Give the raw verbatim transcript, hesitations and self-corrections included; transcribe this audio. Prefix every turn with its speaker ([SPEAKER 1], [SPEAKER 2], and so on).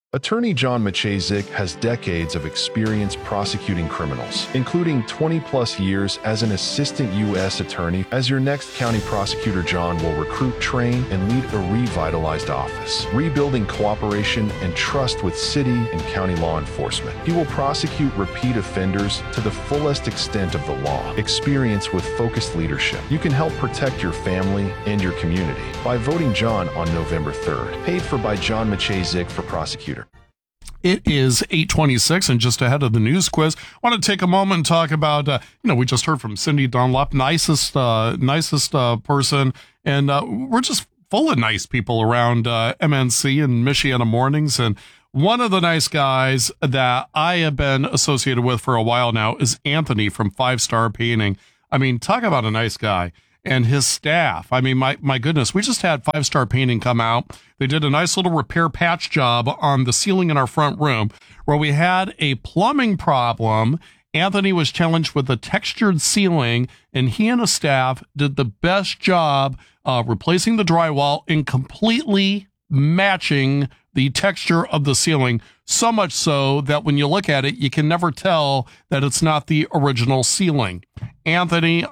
[SPEAKER 1] Attorney John Maciejczyk has decades of experience prosecuting criminals, including twenty plus years as an assistant U S attorney. As your next county prosecutor, John will recruit, train, and lead a revitalized office, rebuilding cooperation and trust with city and county law enforcement. He will prosecute repeat offenders to the fullest extent of the law. Experience with focused leadership. You can help protect your family and your community by voting John on November third. Paid for by John Maciejczyk for prosecutor.
[SPEAKER 2] It is eight twenty-six, and just ahead of the news quiz, I want to take a moment and talk about, uh, you know, we just heard from Cindy Dunlop, nicest, uh, nicest uh, person, and uh, we're just full of nice people around uh, M N C and Michiana Mornings, and one of the nice guys that I have been associated with for a while now is Anthony from Five Star Painting. I mean, talk about a nice guy. And his staff. I mean, my, my goodness, we just had Five Star Painting come out. They did a nice little repair patch job on the ceiling in our front room where we had a plumbing problem. Anthony was challenged with a textured ceiling, and he and his staff did the best job uh, replacing the drywall and completely matching the texture of the ceiling, so much so that when you look at it, you can never tell that it's not the original ceiling. Anthony,